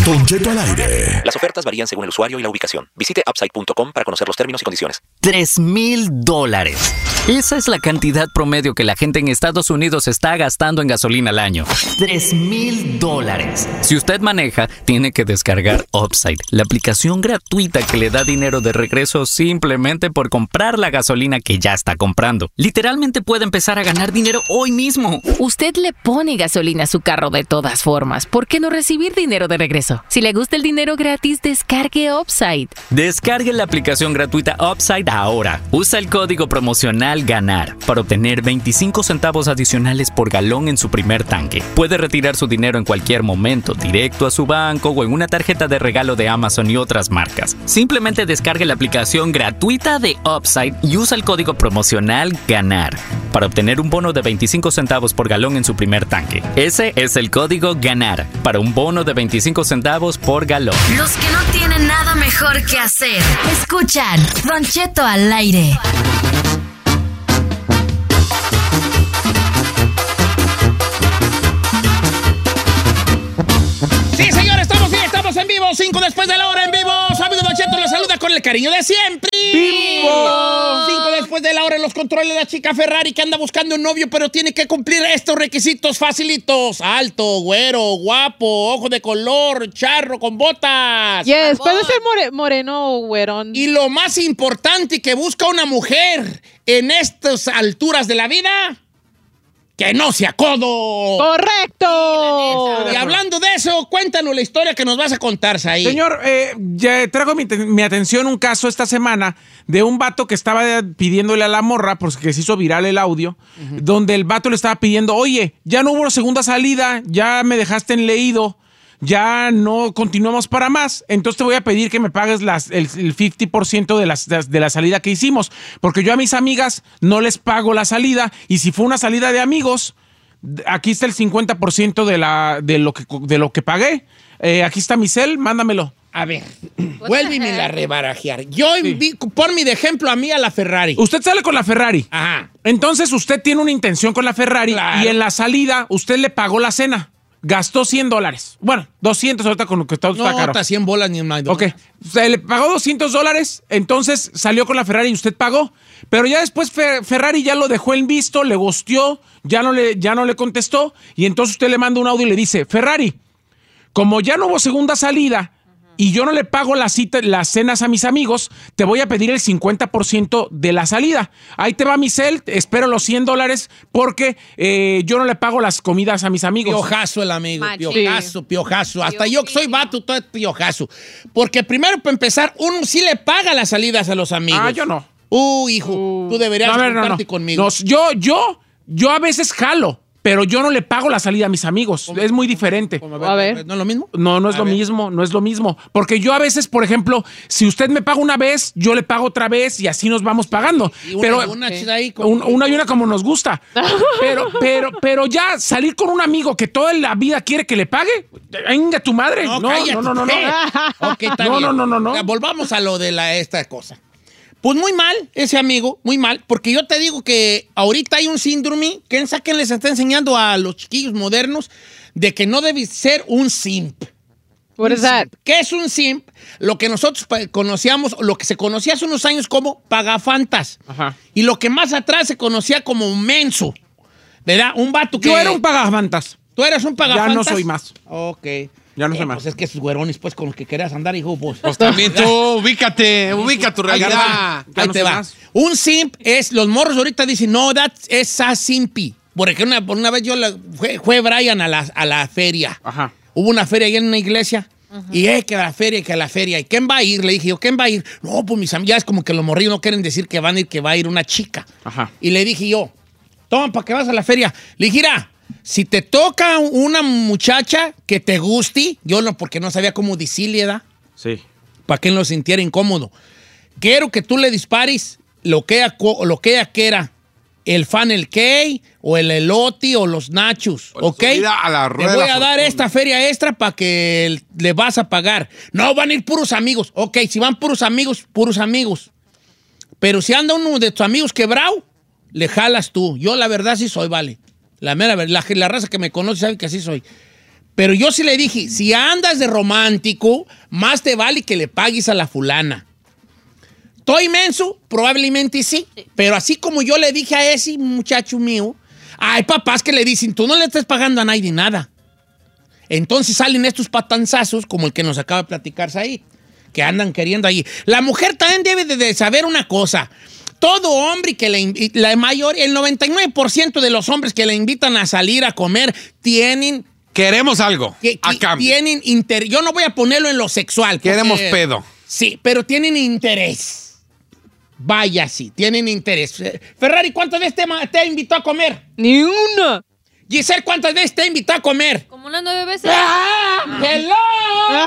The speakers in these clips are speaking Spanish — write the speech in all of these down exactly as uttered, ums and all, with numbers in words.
Don Cheto al aire. Las ofertas varían según el usuario y la ubicación. Visite upside punto com para conocer los términos y condiciones. Tres mil dólares. Esa es la cantidad promedio que la gente en Estados Unidos está gastando en gasolina al año. Tres mil dólares. Si usted maneja, tiene que descargar Upside, la aplicación gratuita que le da dinero de regreso simplemente por comprar la gasolina que ya está comprando. Literalmente puede empezar a ganar dinero hoy mismo. Usted le pone gasolina a su carro de todas formas. ¿Por qué no recibir dinero de regreso? Si le gusta el dinero gratis, descargue Upside. Descargue la aplicación gratuita Upside ahora. Usa el código promocional GANAR para obtener veinticinco centavos adicionales por galón en su primer tanque. Puede retirar su dinero en cualquier momento, directo a su banco o en una tarjeta de regalo de Amazon y otras marcas. Simplemente descargue la aplicación gratuita de Upside y usa el código promocional GANAR para obtener un bono de veinticinco centavos por galón en su primer tanque. Ese es el código GANAR para un bono de veinticinco centavos por galón. Los que no tienen nada mejor que hacer, escuchan Don Cheto al aire. Sí, señores, estamos bien, estamos en vivo, cinco después de la hora en vivo. Su amigo Don Cheto los saluda con el cariño de siempre. ¡Vivo! Cinco después de la hora en los controles de la chica Ferrari que anda buscando un novio, pero tiene que cumplir estos requisitos facilitos. Alto, güero, guapo, ojo de color, charro, con botas. Yes, puede ser more, moreno o güerón. Y lo más importante que busca una mujer en estas alturas de la vida... ¡que no sea codo! ¡Correcto! Y hablando de eso, cuéntanos la historia que nos vas a contar, ahí. Señor, eh, ya traigo mi, mi atención un caso esta semana de un vato que estaba pidiéndole a la morra, porque se hizo viral el audio, uh-huh. donde el vato le estaba pidiendo, oye, ya no hubo segunda salida, ya me dejaste en leído, ya no continuamos para más, entonces te voy a pedir que me pagues las, el, el cincuenta por ciento de, las, de la salida que hicimos, porque yo a mis amigas no les pago la salida, y si fue una salida de amigos, aquí está el cincuenta por ciento de, la, de, lo, que, de lo que pagué, eh, aquí está mi cel, mándamelo. A ver, vuélveme a rebarajear. Yo, sí. vi, por mi de ejemplo, a mí a la Ferrari. Usted sale con la Ferrari. Ajá. Entonces usted tiene una intención con la Ferrari, claro. y en la salida usted le pagó la cena. Gastó cien dólares. Bueno, doscientos ahorita con lo que está, no, está caro. No, cien bolas ni más. Ok. Se le pagó doscientos dólares, entonces salió con la Ferrari y usted pagó. Pero ya después Fer- Ferrari ya lo dejó en visto, le gosteó, ya no le, ya no le contestó. Y entonces usted le manda un audio y le dice, Ferrari, como ya no hubo segunda salida y yo no le pago la cita, las cenas a mis amigos, te voy a pedir el cincuenta por ciento de la salida. Ahí te va mi cel, espero los cien dólares porque eh, yo no le pago las comidas a mis amigos. Piojazo el amigo, Machi. piojazo, piojazo. Hasta yo que soy vato, todo es piojazo. Porque primero, para empezar, uno sí le paga las salidas a los amigos. Ah, yo no. Uh, hijo, uh, tú deberías no, juntarte no, no. conmigo. No, yo, yo, yo a veces jalo. Pero yo no le pago la salida a mis amigos. Es muy diferente. A ver, a ver. ¿No es lo mismo? No, no es a lo ver. mismo. No es lo mismo. Porque yo a veces, por ejemplo, si usted me paga una vez, yo le pago otra vez y así nos vamos pagando. Y una, pero una, okay. ahí como... un, una y una como nos gusta. pero, pero, pero ya salir con un amigo que toda la vida quiere que le pague, venga tu madre. No, no, cállate, no, no, no, no. Okay, está no, bien. no, no, no, no. Volvamos a lo de la, esta cosa. Pues muy mal, ese amigo, muy mal, porque yo te digo que ahorita hay un síndrome, que saquen les está enseñando a los chiquillos modernos de que no debe ser un simp. What is that? ¿Qué es un simp? Lo que nosotros conocíamos, lo que se conocía hace unos años como pagafantas. Ajá. Y lo que más atrás se conocía como menso. ¿Verdad? Un vato que... Yo era un pagafantas. ¿Tú eras un pagafantas? Ya no soy más. Ok. Ya no eh, sé más. Pues es que esos güerones, pues, con los que querías andar, hijo, pues. Pues también tú, ubícate, ubica tu realidad. Ahí te va. Ahí te va. Un simp es, los morros ahorita dicen, no, that es a simpy. Porque una, por una vez yo, la, fue, fue Brian a la, a la feria. Ajá. Hubo una feria ahí en una iglesia. Uh-huh. Y es que a la feria, que a la feria. ¿Y quién va a ir? Le dije yo, ¿quién va a ir? No, pues mis amigas, como que los morrillos no quieren decir que van a ir, que va a ir una chica. Ajá. Y le dije yo, toma, ¿para qué vas a la feria? Le dije, mira, si te toca una muchacha que te guste, yo no, porque no sabía cómo decirle, ¿verdad? Sí. Para que él no sintiera incómodo. Quiero que tú le dispares lo que ella, lo que ella quiera. El funnel cake, o el elote, o los nachos, o ¿ok? A la Te voy a dar esta feria extra para que le vas a pagar. No, van a ir puros amigos. Ok, si van puros amigos, puros amigos. Pero si anda uno de tus amigos quebrado, le jalas tú. Yo la verdad sí soy, vale. La mera verdad, la, la raza que me conoce sabe que así soy. Pero yo sí le dije, si andas de romántico, más te vale que le pagues a la fulana. ¿Estoy menso? Probablemente sí. Pero así como yo le dije a ese muchacho mío, hay papás que le dicen, tú no le estás pagando a nadie nada. Entonces salen estos patanzazos como el que nos acaba de platicar ahí, que andan queriendo ahí. La mujer también debe de, de saber una cosa. Todo hombre que le la mayor, el noventa y nueve por ciento de los hombres que le invitan a salir a comer tienen... Queremos algo que, a que cambio. Tienen interés. Yo no voy a ponerlo en lo sexual. Porque, Queremos pedo. Sí, pero tienen interés. Vaya, sí, tienen interés. Ferrari, ¿cuántas veces te, te invitó a comer? Ni una. Giselle, ¿cuántas veces te invitó a comer? Como unas nueve veces. ¡Ah! ¡Hello!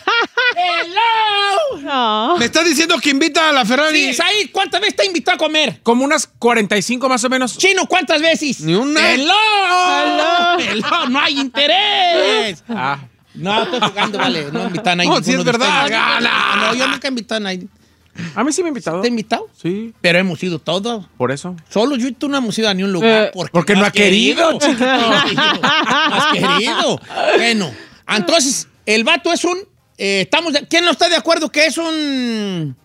¡Hello! No. ¿Me estás diciendo que invita a la Ferrari? Sí, Said, ¿cuántas veces te invitó a comer? Como unas cuarenta y cinco más o menos. Chino, ¿cuántas veces? Ni una. ¡Hello! ¡Hello! ¡Hello! ¡No hay interés! Ah. No, estoy jugando, vale. No invitan a nadie. No, sí es ninguno de verdad. ustedes. Gana. No, yo nunca he invitado a nadie. A mí sí me ha invitado. ¿Te he invitado? Sí, Pero hemos ido todos. por eso. Solo yo y tú no hemos ido a ni un lugar. Eh, porque, porque no ha querido, chiquito. No has querido. Bueno, entonces, el vato es un... eh, estamos de- ¿Quién no está de acuerdo que es un...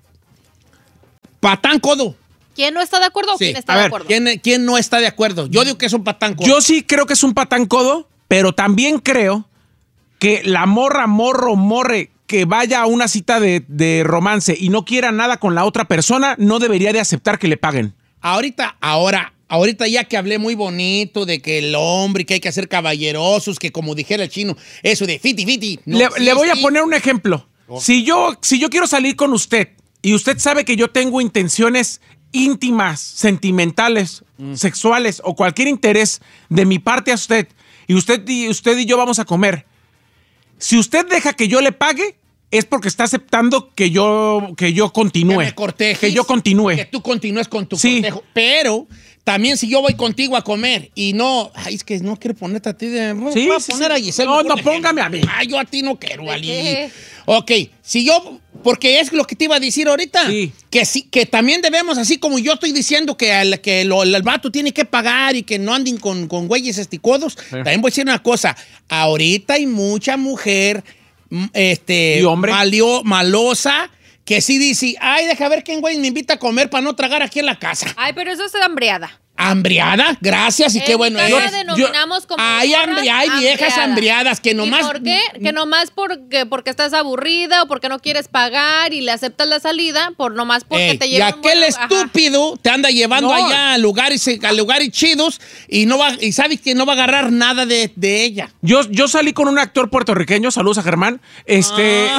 patán codo? ¿Quién no está de acuerdo o Sí. quién está A de ver, acuerdo? ¿Quién, quién no está de acuerdo? Yo digo que es un patán codo. Yo sí creo que es un patán codo, pero también creo que la morra, morro, morre que vaya a una cita de, de romance y no quiera nada con la otra persona, no debería de aceptar que le paguen. Ahorita, ahora, ahorita ya que hablé muy bonito de que el hombre, que hay que ser caballerosos, que como dijera el chino, eso de fiti fiti. no le, le voy a existe. poner un ejemplo. Si yo, si yo quiero salir con usted y usted sabe que yo tengo intenciones íntimas, sentimentales, sexuales o cualquier interés de mi parte a usted y usted y usted y yo vamos a comer, si usted deja que yo le pague, es porque está aceptando que yo, que yo continúe. Que me cortejes, Que yo continúe. Que tú continúes con tu Sí. cortejo. Pero también si yo voy contigo a comer y no... Ay, es que no quiero ponerte a ti de... Sí, voy a sí, poner sí. a Giselle. No, mejor no, de póngame ejemplo. a mí. Ay, yo a ti no quiero, Ali. qué? Ok, si yo... Porque es lo que te iba a decir ahorita. Sí. Que sí, que también debemos, así como yo estoy diciendo que, al, que lo- el vato tiene que pagar y que no anden con, con güeyes esticodos, también voy a decir una cosa. Ahorita hay mucha mujer... Este, ¿Y hombre? malio- malosa, que sí dice, ay, deja ver quién güey me invita a comer para no tragar aquí en la casa. Ay, pero eso es hambriada. Hambriada, gracias, y En qué bueno mi es. casa denominamos como Hay, morras hambri- hay viejas hambriadas. hambriadas que nomás... ¿Y por qué? Que nomás porque, porque estás aburrida o porque no quieres pagar y le aceptas la salida, por nomás porque Ey, te y lleva un aquel buen- ajá. estúpido te anda llevando No. allá a lugares, a lugares chidos y no va y sabes que no va a agarrar nada de, de ella. Yo, yo salí con un actor puertorriqueño, saludos a Germán, este...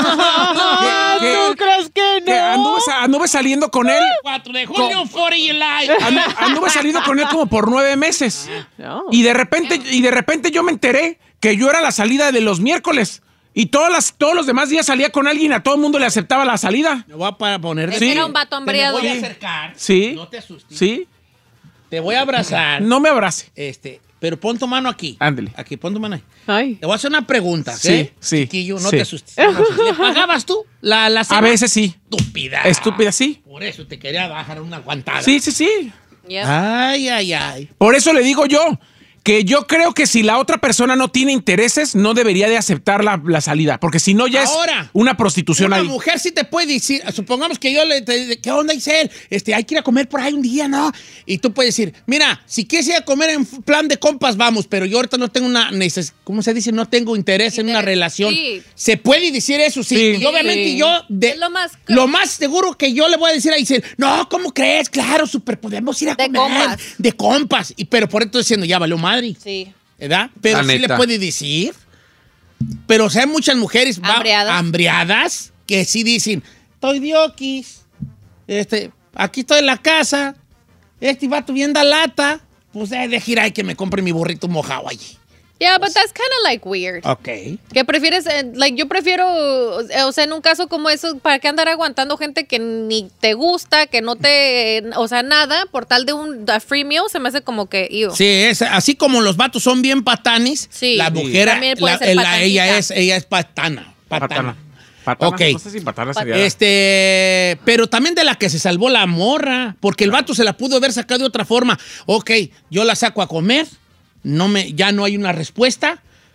Ah. que- que- ¿Tú crees que que no? anduve, sa- anduve saliendo con él. cuatro de julio, for your life. Andu- Anduve saliendo con él como por nueve meses. No. Y de repente, y de repente yo me enteré que yo era la salida de los miércoles. Y todas las, todos los demás días salía con alguien, a todo el mundo le aceptaba la salida. Me voy a para poner de Ese Sí. era un vato Te me hambriado. voy a acercar. Sí. No te asustes. Sí. Te voy a abrazar. No me abrace. Este, pero pon tu mano aquí. Ándele. Aquí, pon tu mano ahí. Ay. Te voy a hacer una pregunta, Sí, ¿sí? sí, Chiquillo, no sí. te asustes. No te asustes. ¿Le pagabas tú la, la cena? A veces sí. Estúpida. Estúpida, sí. Por eso te quería bajar una aguantada. Sí, sí, sí. Yeah. Ay, ay, ay. Por eso le digo yo que yo creo que si la otra persona no tiene intereses, no debería de aceptar la, la salida. Porque si no, ya Ahora, es una prostitución Una ahí. mujer sí te puede decir, supongamos que yo le, te- ¿qué onda, Isel? Este, hay que ir a comer por ahí un día, ¿no? Y tú puedes decir, mira, si quieres ir a comer en plan de compas, vamos, pero yo ahorita no tengo una, neces ¿cómo se dice? No tengo interés en una Interés, relación. sí. Se puede decir eso, sí. Sí. Y obviamente Sí. yo, de, Es lo más- lo más seguro que yo le voy a decir a Isel, no, ¿cómo crees? Claro, súper podemos ir a De comer. compas. De compas. Y, pero por esto estoy diciendo, ya valió madre. Sí. ¿Verdad? Pero La sí neta. le puede decir. Pero o sea, hay muchas mujeres va- Hambriadas. hambriadas que sí dicen, estoy dioquis, este, aquí estoy en la casa, este vato bien da lata, pues eh, de girar que me compre mi burrito mojado allí. Yeah, but that's kind of like weird. Ok. ¿Qué prefieres? eh, like, yo prefiero, eh, o sea, en un caso como eso, ¿para qué andar aguantando gente que ni te gusta, que no te, eh, o sea, nada, por tal de un a free meal? Se me hace como que, ew. Sí, es, así como los vatos son bien patanes, Sí. la mujer, También puede la- ser la- patancita. ella, es, ella es patana. Patana. Patana. Patana. Ok. No sé si patana sería. Este, pero también de la que se salvó la morra, porque el vato se la pudo haber sacado de otra forma. Ok, yo la saco a comer, no me, ya no hay una respuesta.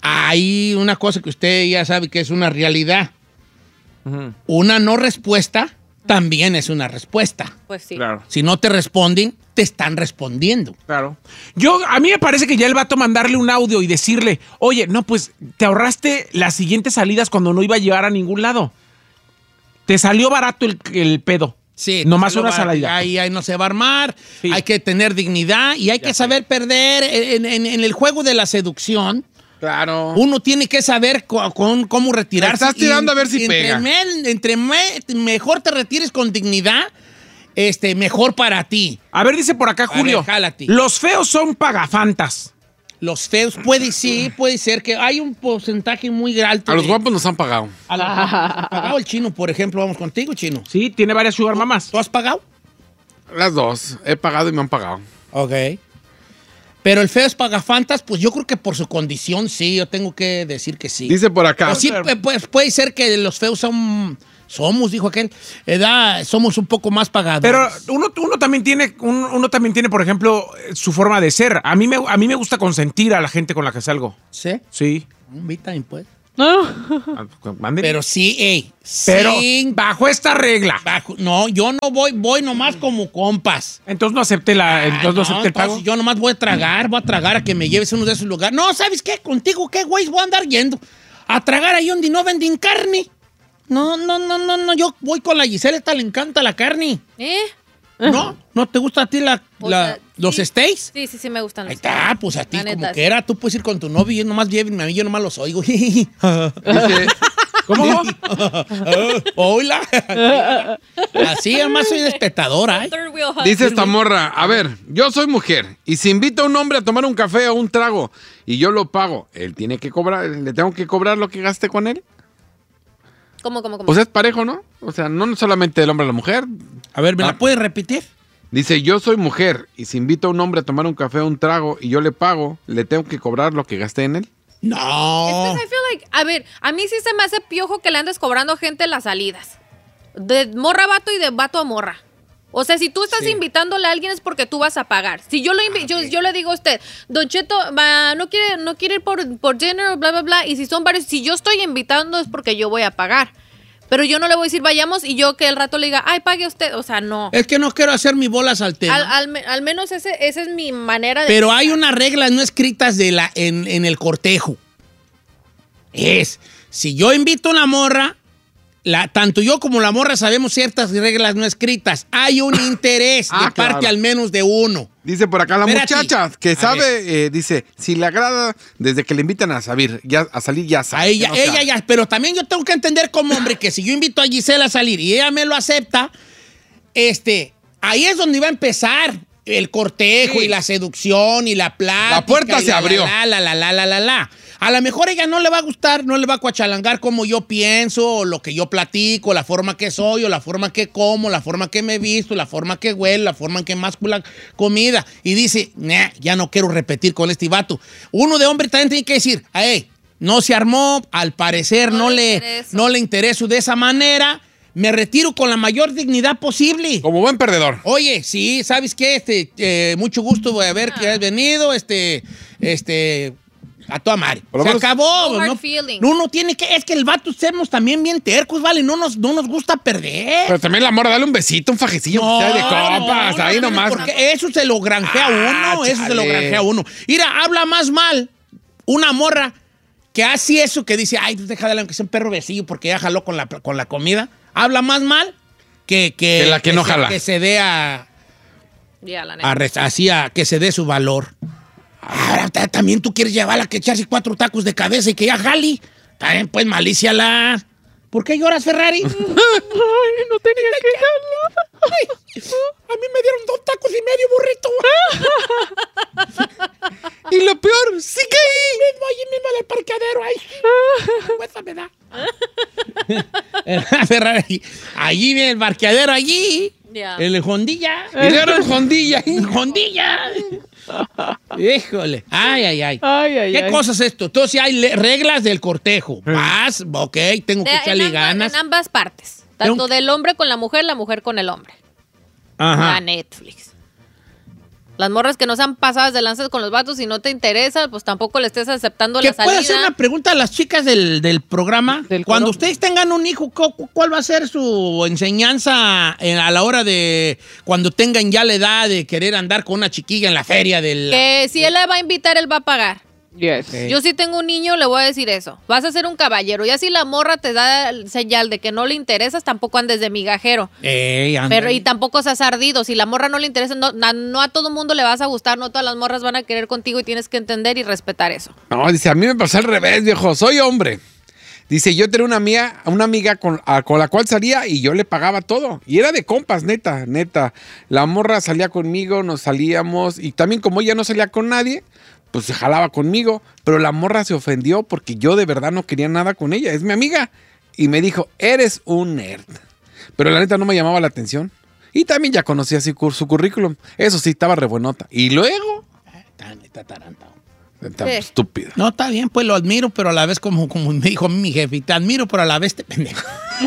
hay una cosa que usted ya sabe que es una realidad. Ujú. Una no respuesta también es una respuesta. Pues sí. Claro. Si no te responden, te están respondiendo. Claro. Yo, a mí me parece que ya el vato mandarle un audio y decirle, oye, no, pues te ahorraste las siguientes salidas cuando no iba a llegar a ningún lado. Te salió barato el, el pedo. Sí. Nomás no una va- salida. Ahí, ahí no se va a armar. Sí. Hay que tener dignidad y hay Ya que sé. saber perder en, en- en el juego de la seducción. Claro. Uno tiene que saber co- con, cómo retirarse. La estás tirando Y- a ver si entre pega. men- entre me- mejor te retires con dignidad, este, mejor para ti. A ver, dice por acá A Julio, ver, jálate. los feos son pagafantas. Los feos, puede sí, puede ser que hay un porcentaje muy alto. A los de- guapos nos han pagado. A los guapos. ¿Has pagado el Chino, por ejemplo? Vamos contigo, Chino. Sí, tiene varias sugar mamás. ¿Tú has pagado? Las dos. He pagado y me han pagado. Ok. Pero el feo es pagafantas, pues yo creo que por su condición sí, yo tengo que decir que sí. Dice por acá. O sí, pu- pues, puede ser que los feos son, somos, dijo aquel, edad, somos un poco más pagados. Pero uno, uno también tiene, un- uno también tiene, por ejemplo, eh, su forma de ser. A mí me, a mí me gusta consentir a la gente con la que salgo. ¿Sí? Sí. Un vitamin, pues. No. Ah, mande. Pero sí, ey. Pero sin bajo esta regla. bajo- no, yo no voy, voy nomás como compas. Entonces no acepte la, entonces no, Ah, no, acepte el pago. entonces yo nomás voy a tragar, voy a tragar a que me lleves a uno de esos lugares. No, ¿sabes qué? Contigo, ¿qué güey? Voy a andar yendo a tragar ahí donde no venden carne. No, no, no, no, no, yo voy con la Gisela, esta le encanta la carne. ¿Eh? ¿No? ¿No te gusta a ti la, O la- sea, los sí. steaks? Sí, sí, sí me gustan Ahí los está, pues a ti La como neta, quiera, tú puedes ir con tu novio y yo nomás llévenme a mí, yo nomás los oigo. Dice, ¿Cómo? Hola. Así, además soy espectadora, ¿eh? Third wheel hug. dice esta morra, a ver, yo soy mujer y si invito a un hombre a tomar un café o un trago y yo lo pago, él tiene que cobrar, le tengo que cobrar lo que gaste con él. ¿Cómo, cómo, cómo? Pues es parejo, ¿no? O sea, no solamente el hombre a la mujer. A ver, ¿me Ah. la puedes repetir? Dice, yo soy mujer y si invito a un hombre a tomar un café o un trago y yo le pago, le tengo que cobrar lo que gasté en él. No. Es que I feel like, a ver, a mí sí se me hace piojo que le andes cobrando gente las salidas. De morra a vato y de vato a morra. O sea, si tú estás invitándole a alguien es porque tú vas a pagar. Si yo lo invi- yo, yo le digo a usted, Don Cheto, va, no quiere, no quiere ir por, por dinner, bla, bla, bla. Y si son varios, si yo estoy invitando es porque yo voy a pagar. Pero yo no le voy a decir vayamos y yo que el rato le diga, ay, pague usted. O sea, no. Es que no quiero hacer mi bolas al tema. Al, al me- al menos ese, esa es mi manera de... Pero hay unas reglas no escritas de la, en, en el cortejo. Es, si yo invito a una morra, la, tanto yo como la morra sabemos ciertas reglas no escritas. Hay un interés Ah, de parte claro. al menos de uno. Dice por acá la Espérate. muchacha que A sabe, eh, dice, si le agrada desde que le invitan a salir, ya, a salir ya sabe. A ella, que no se ella haga. ya, pero también yo tengo que entender como hombre que si yo invito a Gisela a salir y ella me lo acepta, este, ahí es donde va a empezar el cortejo Sí. y la seducción y la plática. La puerta y se la, abrió. La, la, la, la, la, la, la. A lo mejor ella no le va a gustar, no le va a cuachalangar como yo pienso, o lo que yo platico, la forma que soy, o la forma que como, la forma que me he visto, la forma que huelo, la forma en que masco la comida. Y dice, nah, ya no quiero repetir con este vato. Uno de hombre también tiene que decir, hey, no se armó, al parecer no, No le le, intereso. no le intereso de esa manera, me retiro con la mayor dignidad posible. Como buen perdedor. Oye, sí, ¿sabes qué? Este, eh, mucho gusto de ver que has venido, este, este, a tu madre. Por lo Se menos- acabó. No hard No, feelings. no, no tiene que, es que el vato somos también bien tercos, ¿vale? No nos, no nos gusta perder. Pero también la morra, dale un besito, un fajecillo, que sea de copas, no, ahí no, no, nomás. Porque eso se lo granjea Ah, uno, eso se lo chale. granjea uno. Mira, habla más mal una morra que hace eso, que dice, ay, tú déjale aunque sea un perro besillo porque ya jaló con la, con la comida. Habla más mal que, que, Que la que no se, jala. que se dé a, Ya, la neta. a res- así a que se dé su valor. Ahora ta- también tú quieres llevarla a que echarse cuatro tacos de cabeza y que ya jali. También pues malicia la. ¿Por qué lloras, Ferrari? Ay, no tenía que jalar. Ay, a mí me dieron dos tacos y medio burrito. Y lo peor, sí que Ahí mismo, ahí mismo en el parqueadero, ahí. Vergüenza me da. Ferrari, allí viene el parqueadero, allí. Ya. El Hondilla. y le dieron jondilla. El Hondilla. Híjole. Ay, ay, ay. Ay, ay, ¿Qué ay. cosa es esto? Entonces hay le- reglas del cortejo. Vas, ok, tengo que De- en, echarle ambas, ganas. en ambas partes. Tanto Tengo- del hombre con la mujer, la mujer con el hombre. La Ajá. Netflix. Las morras que no sean pasadas de lanzas con los vatos y no te interesa, pues tampoco le estés aceptando ¿Que la salida. puedo hacer una pregunta a las chicas del, del programa? Del Cuando coro. ustedes tengan un hijo, ¿cu- ¿cuál va a ser su enseñanza en- a la hora de cuando tengan ya la edad de querer andar con una chiquilla en la feria del... Que si él le va a invitar, él va a pagar. Yes. Yo si tengo un niño, le voy a decir eso. Vas a ser un caballero. Ya si la morra te da el señal de que no le interesas, tampoco andes de migajero. Ey, anda. Pero y tampoco seas ardido. Si la morra no le interesa, no, na- no a todo mundo le vas a gustar, no todas las morras van a querer contigo y tienes que entender y respetar eso. No, dice, a mí me pasó al revés, viejo. Soy hombre. Dice, yo tenía una amiga, una amiga con, a- con la cual salía y yo le pagaba todo. Y era de compas, neta, neta. La morra salía conmigo, nos salíamos. Y también como ella no salía con nadie, pues se jalaba conmigo. Pero la morra se ofendió porque yo de verdad no quería nada con ella. Es mi amiga. Y me dijo, eres un nerd. Pero la neta no me llamaba la atención. Y también ya conocía su, cur- su currículum. Eso sí, estaba re buenota. Y luego... Está, está tarantado. Está Sí. estúpida. No, está bien, pues lo admiro, pero a la vez, como, como me dijo a mí mi jefe, te admiro, pero a la vez te pendejo.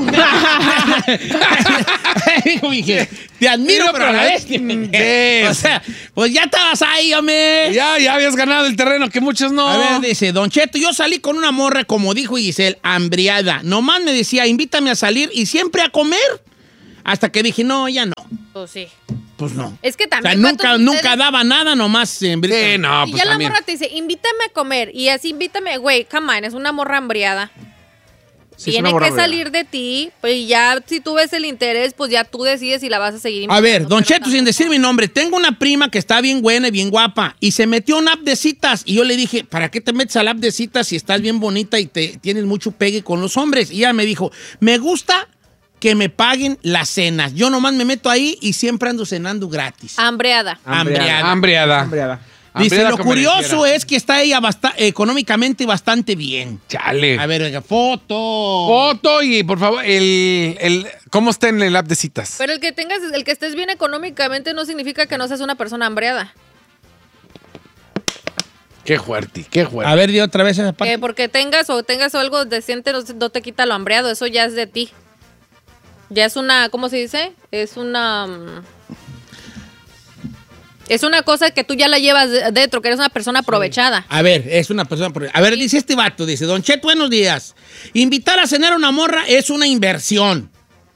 Dijo mi jefe, te admiro, pero a la vez te pendejo. O sea, pues ya estabas ahí, hombre. Ya, ya habías ganado el terreno que muchos no. A ver, dice, Don Cheto, yo salí con una morra, como dijo Giselle, hambriada. Nomás me decía, invítame a salir y siempre a comer. Hasta que dije, no, ya no. Pues sí. Pues no. Es que O sea, también. nunca, vatos, nunca ustedes- daba nada, nomás. eh, Sí, no, Y pues ya la también. morra te dice, invítame a comer. Y así, invítame, güey, come on, es una morra hambriada. Sí, es Tiene una morra que hambriada. salir de ti, pues y ya si tú ves el interés, pues ya tú decides si la vas a seguir A ver, invitando, Don pero Cheto, sin tampoco- decir mi nombre, tengo una prima que está bien buena y bien guapa y se metió a una app de citas y yo le dije, ¿para qué te metes a la app de citas si estás bien bonita y te tienes mucho pegue con los hombres? Y ella me dijo, me gusta que me paguen las cenas. Yo nomás me meto ahí y siempre ando cenando gratis. Hambreada. Hambriada. Hambriada. Hambriada. Dice, Hambriada lo convenenciera. curioso es que está ella basta- económicamente bastante bien. Chale. A ver, oiga, foto. Foto y, por favor, el, el ¿cómo está en el app de citas? Pero el que tengas, el que estés bien económicamente no significa que no seas una persona hambreada. Qué fuerte, qué fuerte. A ver, di otra vez esa parte. Que porque tengas o tengas algo decente no, no te quita lo hambreado, eso ya es de ti. Ya es una, ¿cómo se dice? Es una... mm, Es una cosa que tú ya la llevas de- dentro, que eres una persona aprovechada. A ver, es una persona... por- A ver, dice este vato, dice, Don Chet, buenos días. Invitar a cenar a una morra es una inversión.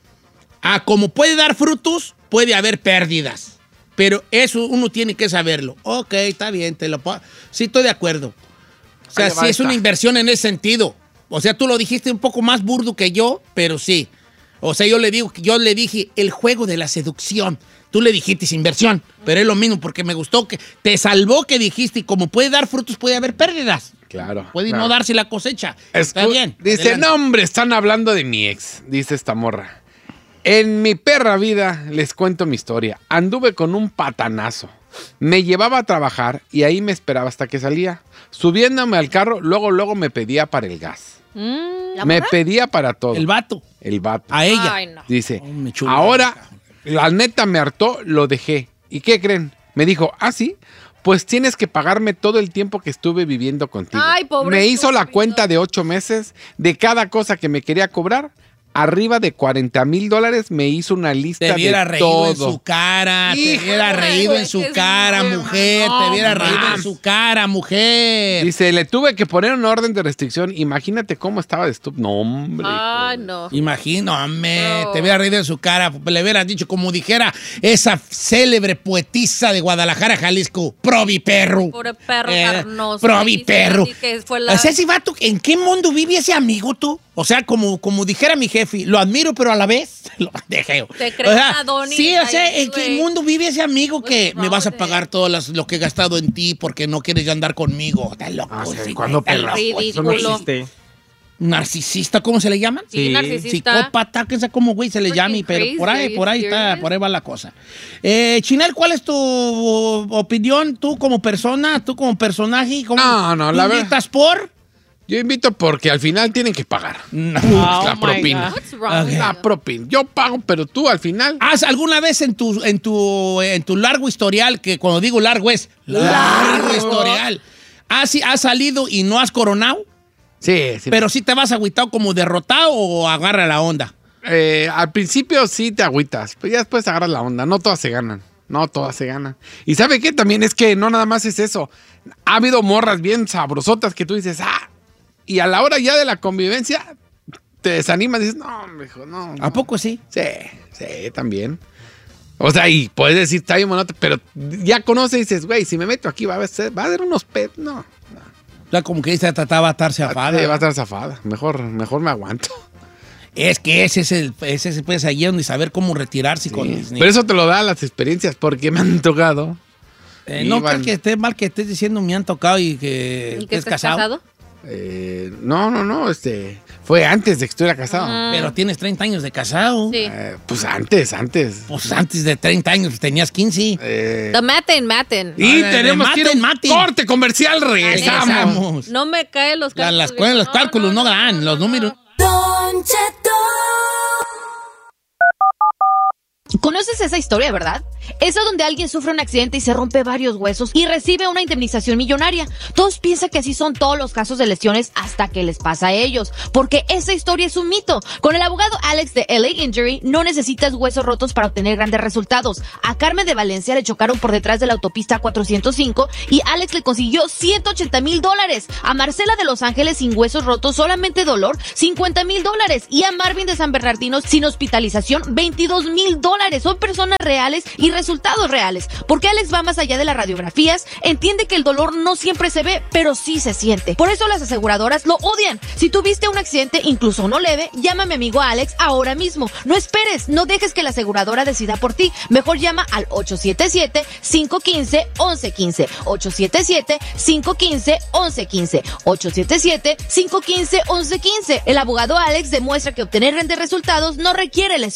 Ah, como puede dar frutos, puede haber pérdidas. Pero eso uno tiene que saberlo. Ok, está bien, te lo puedo... Sí, estoy de acuerdo. O sea, Ahí va sí es esta. una inversión en ese sentido. O sea, tú lo dijiste un poco más burdo que yo, pero sí. O sea, yo le digo, yo le dije el juego de la seducción. Tú le dijiste es inversión, pero es lo mismo porque me gustó que te salvó que dijiste y como puede dar frutos puede haber pérdidas. Claro. Puede claro. no darse la cosecha. Está Escu- bien. Dice, adelante. no, hombre, están hablando de mi ex, dice esta morra. En mi perra vida les cuento mi historia. Anduve con un patanazo. Me llevaba a trabajar y ahí me esperaba hasta que salía. Subiéndome al carro, luego, luego me pedía para el gas. Mm, ¿la Me morra? pedía para todo. El vato. El vato. A ella. Ay, no. Dice, Oh, me chulo. ahora, la neta me hartó, lo dejé. ¿Y qué creen? Me dijo, ¿ah, sí? Pues tienes que pagarme todo el tiempo que estuve viviendo contigo. Ay, pobre me hizo la estúpido. cuenta de ocho meses de cada cosa que me quería cobrar. Arriba de cuarenta mil dólares me hizo una lista Te hubiera de reído todo. en su cara, te Hijo hubiera de reído en que su sí, cara, güey, mujer, no, te hubiera reído en mames. su cara, mujer. Dice, le tuve que poner una orden de restricción. Imagínate cómo estaba de estúpido. No, hombre. Ay, no. Imagino, hombre, No. te hubiera reído en su cara, le hubieras dicho como dijera esa célebre poetisa de Guadalajara, Jalisco, Provi Perro. Pobre perro Eh, carnoso. Provi Dice Perro. así que fue la- O sea, ese vato, ¿en qué mundo vive ese amigo tú? O sea, como, como dijera mi jefe, lo admiro, pero a la vez lo dejeo. Te crees O sea, una donita sí, o sea, ahí, ¿en qué güey. mundo vive ese amigo que What's me wrong vas a with pagar it? todo las- lo que he gastado en ti porque no quieres ya andar conmigo? Está loco. Ah, sí, sí, ¿cuándo, está perra? loco. Eso no Ridículo. existe. Narcisista, ¿cómo se le llaman? Sí, Sí. narcisista. Psicópata, que sé cómo güey se le Freaking llame, pero por ahí, crazy, por ahí are you está, serious? por ahí va la cosa. Eh, Chinel, ¿cuál es tu opinión? Tú como persona, tú como personaje, ¿cómo No, no, tú la verdad- invitas por? Yo invito porque al final tienen que pagar. No. Oh la my propina. God. What's wrong with La you? propina. Yo pago, pero tú al final... ¿Has alguna vez en tu, en tu, en tu largo historial, que cuando digo largo es largo historial, has, has salido y no has coronado? Sí, sí. Pero sí te vas agüitado como derrotado o agarra la onda. Eh, al principio sí te agüitas, pero ya después agarras la onda. No todas se ganan. No, todas se ganan. Y ¿sabe qué? También es que no nada más es eso. Ha habido morras bien sabrosotas que tú dices, ah, y a la hora ya de la convivencia te desanimas y dices, no, mejor no, no. ¿A poco sí? Sí, sí, también. O sea, y puedes decir, está bien monótono, pero ya conoces y dices, güey, si me meto aquí va a ser, va a haber unos pet, no. no. O sea, como que esta trataba de estar zafada. Sí, va a estar zafada. Mejor, mejor me aguanto. Es que ese es el, ese es pues ahí donde saber cómo retirarse Sí. con Pero eso te lo da las experiencias, porque me han tocado. Eh, no Iban- creo que esté mal que estés diciendo me han tocado y que ¿Y que estés estás casado. casado? Eh, no, no, no, este, fue antes de que estuviera casado. Ah. Pero tienes treinta años de casado. Sí. Eh, pues antes, antes. Pues antes de treinta años pues, tenías quince. Eh, The maten, maten. y de- tenemos de que ir a un maten, maten. corte comercial, regresamos. Regresamos. No me caen los La- cálculos. las cuentas, los cálculos no dan, los números. Don Cheto. ¿Conoces esa historia, verdad? Esa donde alguien sufre un accidente y se rompe varios huesos y recibe una indemnización millonaria. Todos piensan que así son todos los casos de lesiones hasta que les pasa a ellos, porque esa historia es un mito. Con el abogado Alex de L A Injury no necesitas huesos rotos para obtener grandes resultados. A Carmen de Valencia le chocaron por detrás de la autopista cuatrocientos cinco y Alex le consiguió ciento ochenta mil dólares. A Marcela de Los Ángeles sin huesos rotos, solamente dolor, cincuenta mil dólares. Y a Marvin de San Bernardino sin hospitalización, veintidós mil dólares. Son personas reales y resultados reales. Porque Alex va más allá de las radiografías, entiende que el dolor no siempre se ve, pero sí se siente. Por eso las aseguradoras lo odian. Si tuviste un accidente, incluso uno leve, llama a mi amigo Alex ahora mismo. No esperes, no dejes que la aseguradora decida por ti. Mejor llama al ocho siete siete, cinco uno cinco, uno uno uno cinco. ocho siete siete, cinco uno cinco, uno uno uno cinco. ocho siete siete, cinco uno cinco, uno uno uno cinco. El abogado Alex demuestra que obtener grandes resultados no requiere lesiones.